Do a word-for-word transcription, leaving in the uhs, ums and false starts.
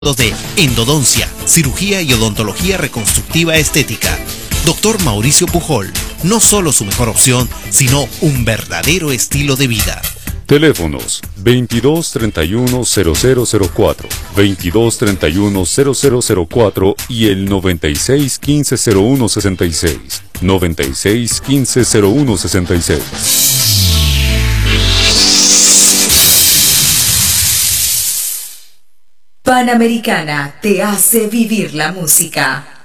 de endodoncia, cirugía y odontología reconstructiva estética. Doctor Mauricio Pujol, no solo su mejor opción, sino un verdadero estilo de vida. Teléfonos veintidós treinta y uno cero cero cero cuatro, veintidós treinta y uno cero cero cero cuatro y el noventa y seis quince cero uno sesenta y seis, noventa y seis quince cero uno sesenta y seis. Panamericana te hace vivir la música.